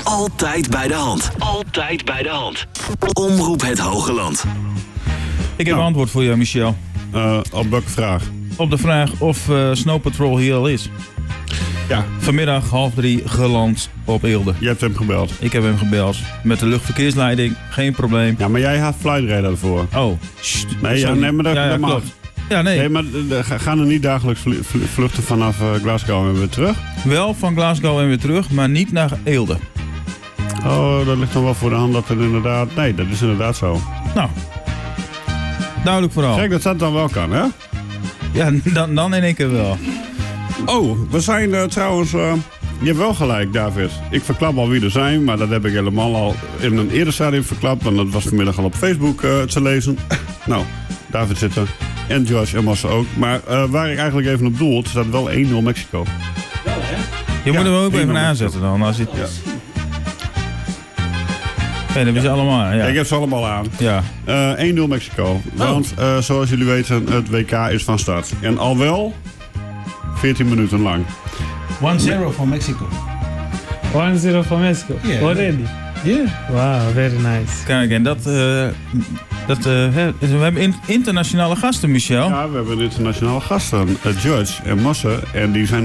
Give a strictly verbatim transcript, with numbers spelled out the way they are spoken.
Altijd bij de hand. Altijd bij de hand. Omroep het Hogeland. Ik heb Nou. een antwoord voor jou, Michel. Uh, op welke vraag? Op de vraag of uh, Snow Patrol hier al is. Ja, Vanmiddag half drie geland op Eelde. je hebt hem gebeld. Ik heb hem gebeld. Met de luchtverkeersleiding, geen probleem. Ja, maar jij had flightradar ervoor. Oh, sst. Nee, ja, Sorry. nee, maar dat, ja, ja, dat mag. klopt. Ja, nee. Nee, maar uh, ga- gaan er niet dagelijks vlu- vlu- vluchten vanaf uh, Glasgow en weer terug? Wel van Glasgow en weer terug, maar niet naar Eelde. Oh, dat ligt dan wel voor de hand dat het inderdaad... Nee, dat is inderdaad zo. Nou, duidelijk vooral. Kijk, dat dat dan wel kan, hè? Ja, dan, dan in één keer wel. Oh, we zijn uh, trouwens... Uh, je hebt wel gelijk, David. Ik verklap al wie er zijn, maar dat heb ik helemaal al in een eerder stadium verklapt. Want dat was vanmiddag al op Facebook uh, te lezen. Nou, David zit er. En George en Massa ook. Maar uh, waar ik eigenlijk even op doel, staat wel één nul Mexico. Je Ja, moet hem ook even helemaal aanzetten dan. Als het... Ja. Ja, dat hebben ze allemaal. Ja. Ik heb ze allemaal aan. Ja. Uh, één nul Mexico. Want uh, zoals jullie weten, het W K is van start. En al wel veertien minuten lang. one zero for Mexico. one zero for Mexico. Yeah. Already? Yeah. Wow, very nice. Kijk, en dat... Uh, dat uh, hè, we hebben in, internationale gasten, Michel. Ja, we hebben internationale gasten. Uh, George en Massa. En die zijn